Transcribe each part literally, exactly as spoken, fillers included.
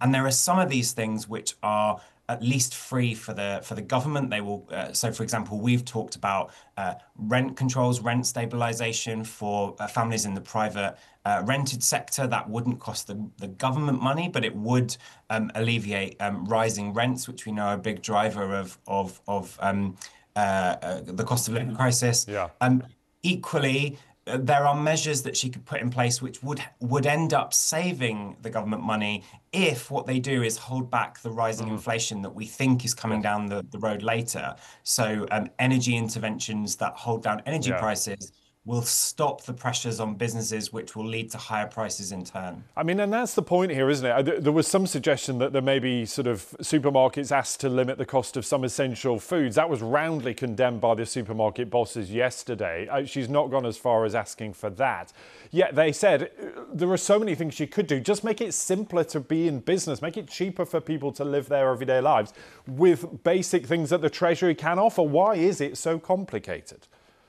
And there are some of these things which are at least free for the for the government. They will. Uh, so, for example, we've talked about uh, rent controls, rent stabilization for uh, families in the private uh, rented sector. That wouldn't cost the, the government money, but it would um, alleviate um, rising rents, which we know are a big driver of of of um, uh, uh, the cost of living crisis. Yeah. Um, equally, uh, there are measures that she could put in place which would would end up saving the government money if what they do is hold back the rising Mhm. inflation that we think is coming Yes. down the, the road later. So um, energy interventions that hold down energy Yeah. prices will stop the pressures on businesses, which will lead to higher prices in turn. I mean, and that's the point here, isn't it? There was some suggestion that there may be sort of supermarkets asked to limit the cost of some essential foods. That was roundly condemned by the supermarket bosses yesterday. Uh, she's not gone as far as asking for that. Yet they said uh, there are so many things she could do. Just make it simpler to be in business. Make it cheaper for people to live their everyday lives with basic things that the Treasury can offer. Why is it so complicated?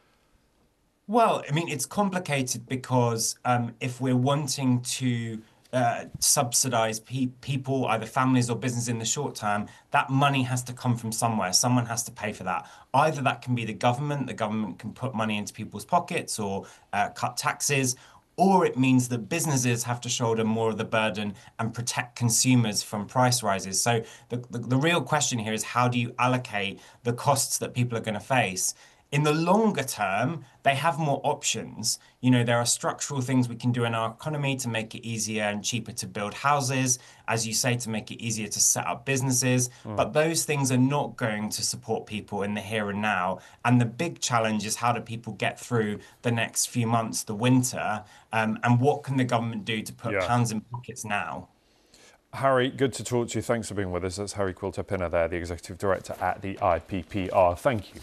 Well, I mean, it's complicated because um, if we're wanting to uh, subsidize pe people, either families or business in the short term, that money has to come from somewhere. Someone has to pay for that. Either that can be the government, the government can put money into people's pockets or uh, cut taxes, or it means that businesses have to shoulder more of the burden and protect consumers from price rises. So the, the, the real question here is, how do you allocate the costs that people are going to face? In the longer term, they have more options. You know, there are structural things we can do in our economy to make it easier and cheaper to build houses, as you say, to make it easier to set up businesses. Mm. But those things are not going to support people in the here and now. And the big challenge is, how do people get through the next few months, the winter, um, and what can the government do to put yeah. hands in pockets now? Harry, good to talk to you. Thanks for being with us. That's Harry Quilter-Pinner there, the Executive Director at the I P P R. Thank you.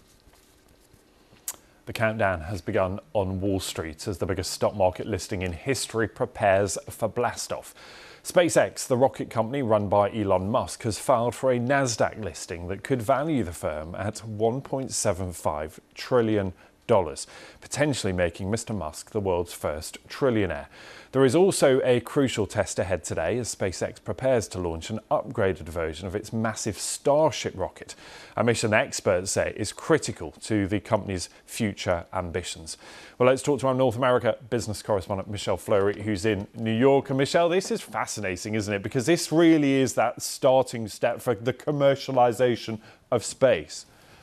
The countdown has begun on Wall Street as the biggest stock market listing in history prepares for blastoff. SpaceX, the rocket company run by Elon Musk, has filed for a Nasdaq listing that could value the firm at one point seven five trillion dollars, potentially making Mister Musk the world's first trillionaire. There is also a crucial test ahead today as SpaceX prepares to launch an upgraded version of its massive Starship rocket, a mission experts say is critical to the company's future ambitions. Well, let's talk to our North America business correspondent, Michelle Fleury, who's in New York. And Michelle, this is fascinating, isn't it? Because this really is that starting step for the commercialization of space.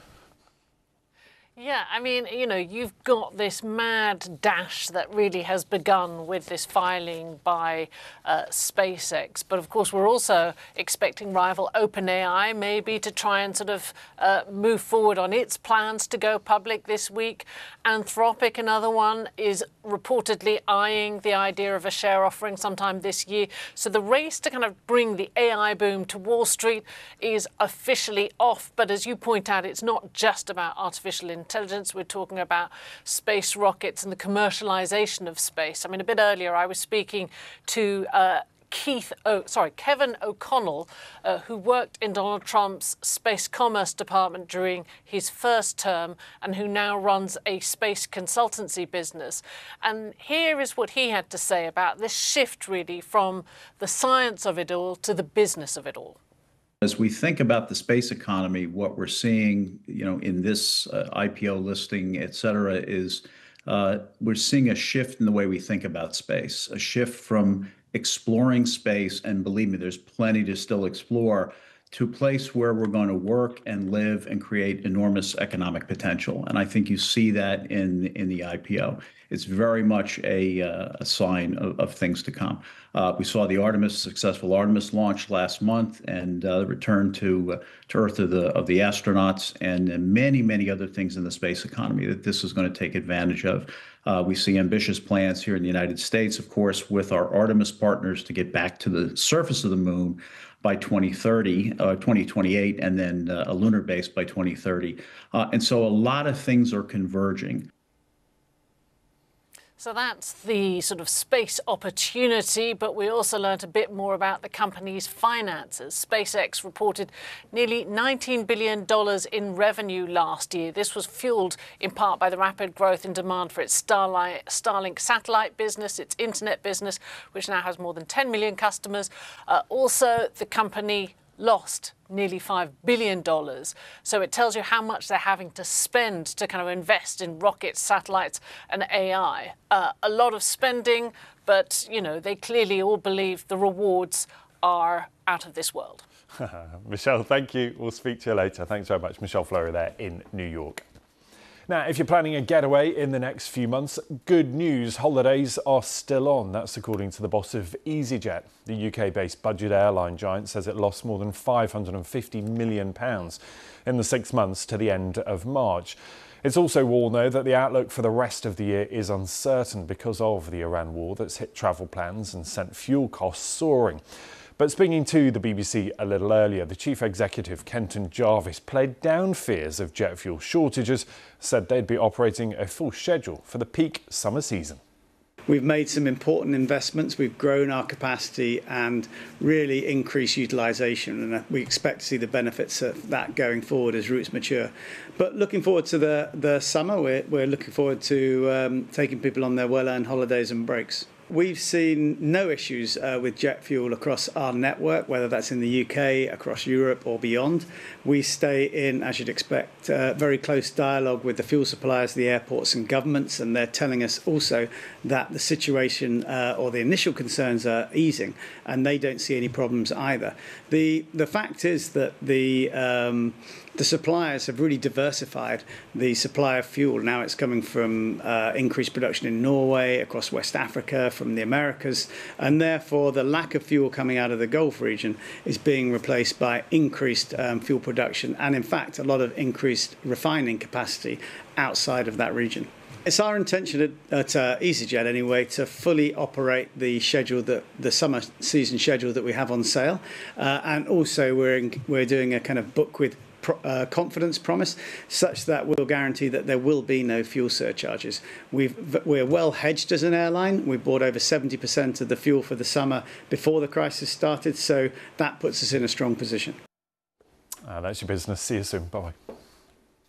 Yeah, I mean, you know, you've got this mad dash that really has begun with this filing by uh, SpaceX. But of course, we're also expecting rival OpenAI maybe to try and sort of uh, move forward on its plans to go public this week. Anthropic, another one, is reportedly eyeing the idea of a share offering sometime this year. So the race to kind of bring the A I boom to Wall Street is officially off. But as you point out, it's not just about artificial intelligence. Intelligence. We're talking about space rockets and the commercialization of space. I mean, a bit earlier, I was speaking to uh, Keith, oh, sorry, Kevin O'Connell, uh, who worked in Donald Trump's Space Commerce Department during his first term and who now runs a space consultancy business. And here is what he had to say about this shift, really, from the science of it all to the business of it all. As we think about the space economy, what we're seeing, you know, in this uh, I P O listing, et cetera, is uh, we're seeing a shift in the way we think about space, a shift from exploring space, and believe me, there's plenty to still explore, to a place where we're going to work and live and create enormous economic potential. And I think you see that in in the I P O. It's very much a, uh, a sign of, of things to come. Uh, we saw the Artemis, successful Artemis launch last month, and uh, the return to uh, to Earth of the of the astronauts, and uh, many many other things in the space economy that this is going to take advantage of. Uh, we see ambitious plans here in the United States, of course, with our Artemis partners to get back to the surface of the moon by twenty thirty, uh, twenty twenty-eight, and then uh, a lunar base by twenty thirty. Uh, and so a lot of things are converging. So that's the sort of space opportunity, but we also learned a bit more about the company's finances. SpaceX reported nearly nineteen billion dollars in revenue last year. This was fueled in part by the rapid growth in demand for its Starlink, Starlink satellite business, its internet business, which now has more than ten million customers. Uh, also, the company lost nearly five billion dollars. So it tells you how much they're having to spend to kind of invest in rockets, satellites and A I. Uh, a lot of spending, but, you know, they clearly all believe the rewards are out of this world. Michelle, thank you. We'll speak to you later. Thanks very much. Michelle Fleury there in New York. Now, if you're planning a getaway in the next few months, good news, holidays are still on. That's according to the boss of EasyJet. The U K-based budget airline giant says it lost more than five hundred fifty million pounds in the six months to the end of March. It's also warned, though, that the outlook for the rest of the year is uncertain because of the Iran war that's hit travel plans and sent fuel costs soaring. But speaking to the B B C a little earlier, the chief executive, Kenton Jarvis, played down fears of jet fuel shortages, said they'd be operating a full schedule for the peak summer season. We've made some important investments. We've grown our capacity and really increased utilisation, and we expect to see the benefits of that going forward as routes mature. But looking forward to the, the summer, we're, we're looking forward to um, taking people on their well-earned holidays and breaks. We've seen no issues uh, with jet fuel across our network, whether that's in the U K, across Europe or beyond. We stay in, as you'd expect, uh, very close dialogue with the fuel suppliers, the airports and governments, and they're telling us also that the situation uh, or the initial concerns are easing, and they don't see any problems either. The the fact is that the um, the suppliers have really diversified the supply of fuel. Now it's coming from uh, increased production in Norway, across West Africa, from the Americas, and therefore the lack of fuel coming out of the Gulf region is being replaced by increased um, fuel production and, in fact, a lot of increased refining capacity outside of that region. It's our intention at, at uh, EasyJet, anyway, to fully operate the schedule that the summer season schedule that we have on sale, uh, and also we're in, we're doing a kind of book with Uh, confidence promise, such that we'll guarantee that there will be no fuel surcharges. We've, we're well hedged as an airline. We bought over seventy percent of the fuel for the summer before the crisis started, so that puts us in a strong position. Uh, that's your business. See you soon. Bye-bye.